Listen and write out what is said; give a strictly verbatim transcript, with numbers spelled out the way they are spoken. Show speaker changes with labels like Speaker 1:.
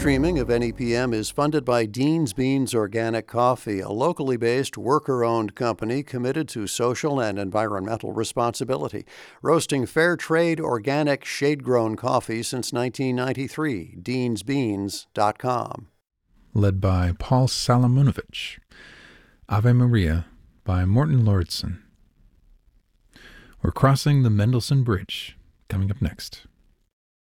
Speaker 1: streaming of N E P M is funded by Dean's Beans Organic Coffee, a locally based, worker-owned company committed to social and environmental responsibility, roasting fair trade, organic, shade-grown coffee since nineteen ninety-three. deans beans dot com.
Speaker 2: Led by Paul Salamunovich. Ave Maria by Morton Lauridsen. We're crossing the Mendelssohn Bridge, coming up next.